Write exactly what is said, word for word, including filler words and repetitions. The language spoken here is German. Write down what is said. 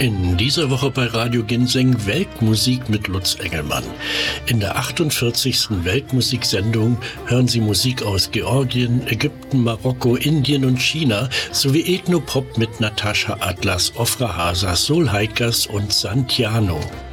In dieser Woche bei Radio Ginseng Weltmusik mit Lutz Engelmann. In der achtundvierzigsten Weltmusiksendung hören Sie Musik aus Georgien, Ägypten, Marokko, Indien und China sowie Ethnopop mit Natascha Atlas, Ofra Hasa, Soul Hikers und Santiano.